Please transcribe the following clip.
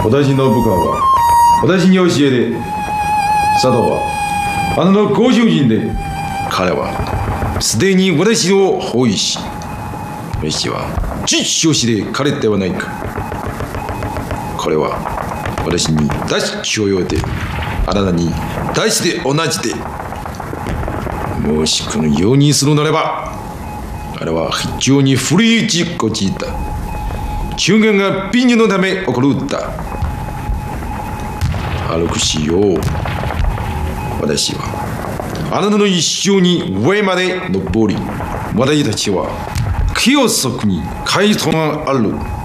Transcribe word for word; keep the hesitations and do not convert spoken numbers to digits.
私の部下は私に教えて、佐藤はあなたのご主人で、彼はすでに私を包囲し、私は実証して彼ではないか。彼は私に出し許容で、あなたに出して同じで、もしこのようにするならば、あれは非常に古い事故だ。中間が貧乳のため起こるだ。歩くしよう。私はあなたの一生に上まで登り、私たちは清速に回答がある。